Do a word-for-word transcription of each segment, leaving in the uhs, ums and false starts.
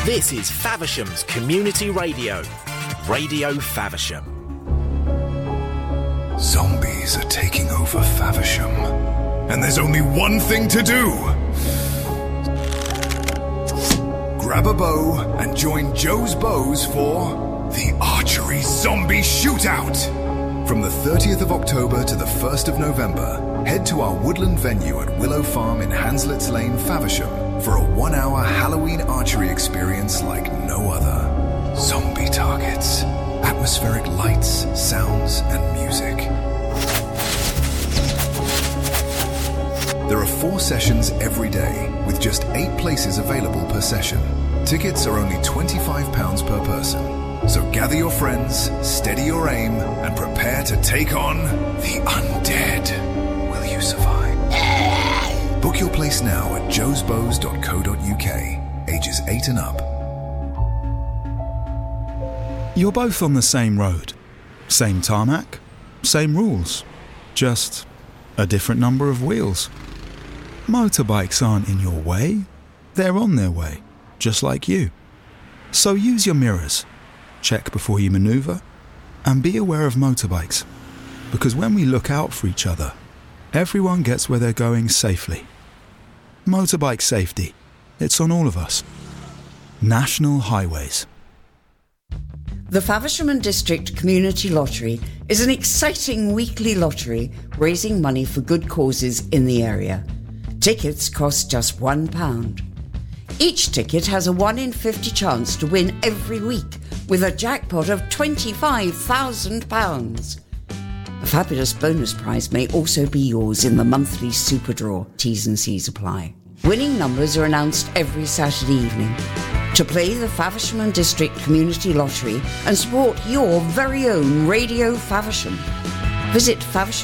This is Faversham's Community Radio. Radio Faversham. Zombies are taking over Faversham, and there's only one thing to do. Grab a bow and join Joe's Bows for the Archery Zombie Shootout. From the thirtieth of October to the first of November, head to our woodland venue at Willow Farm in Hanslets Lane, Faversham, for a one-hour Halloween archery experience like no other. Zombie targets, atmospheric lights, sounds, and music. There are four sessions every day, with just eight places available per session. Tickets are only twenty-five pounds per person. So gather your friends, steady your aim, and prepare to take on the undead. Will you survive? Book your place now at joes bows dot co dot uk. Ages eight and up. You're both on the same road. Same tarmac, same rules. Just a different number of wheels. Motorbikes aren't in your way. They're on their way, just like you. So use your mirrors. Check before you manoeuvre, and be aware of motorbikes, because when we look out for each other, everyone gets where they're going safely. Motorbike safety, it's on all of us. National Highways. The Faversham and District Community Lottery is an exciting weekly lottery raising money for good causes in the area. Tickets cost just one pound. Each ticket has a one in fifty chance to win every week, with a jackpot of twenty-five thousand pounds. A fabulous bonus prize may also be yours in the monthly super draw. T's and C's apply. Winning numbers are announced every Saturday evening. To play the Faversham and District Community Lottery and support your very own Radio Faversham, visit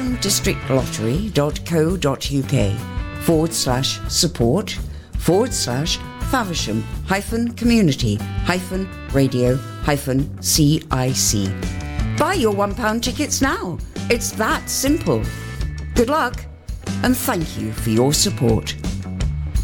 favershamdistrictlottery.co.uk forward slash support forward slash Faversham hyphen community hyphen radio hyphen C I C. Buy your one pound tickets now. It's that simple. Good luck, and thank you for your support.